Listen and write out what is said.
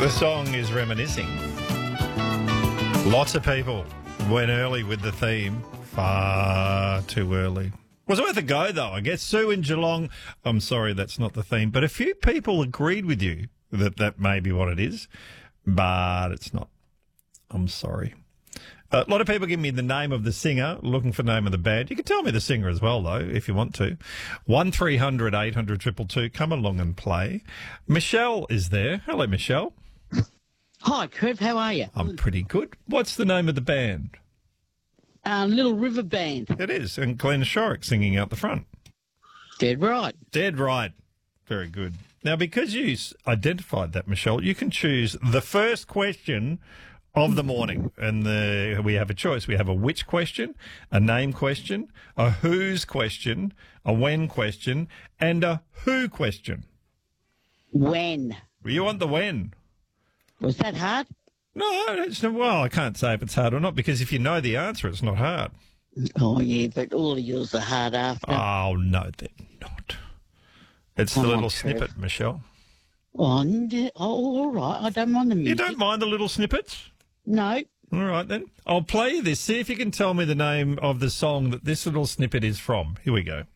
The song is reminiscing. Lots of people went early with the theme. Far too early. Was worth a go, though, I guess. Sue in Geelong. I'm sorry, that's not the theme. But a few people agreed with you that that may be what it is. But it's not. I'm sorry. A lot of people give me the name of the singer, looking for the name of the band. You can tell me the singer as well, though, if you want to. 1300 800 222. Come along and play. Michelle is there. Hello, Michelle. Hi, Trev. How are you? I'm pretty good. What's the name of the band? Little River Band. It is, and Glenn Shorrock singing out the front. Dead right. Dead right. Very good. Now, because you identified that, Michelle, you can choose the first question of the morning. And we have a choice. We have a which question, a name question, a whose question, a when question, and a who question. When? You want the when? Was that hard? No, well, I can't say if it's hard or not, because if you know the answer, it's not hard. Oh, yeah, but all of yours are hard after. Oh, no, they're not. It's the little snippet, Michelle. Oh, all right. I don't mind the music. You don't mind the little snippets? No. All right, then. I'll play you this. See if you can tell me the name of the song that this little snippet is from. Here we go.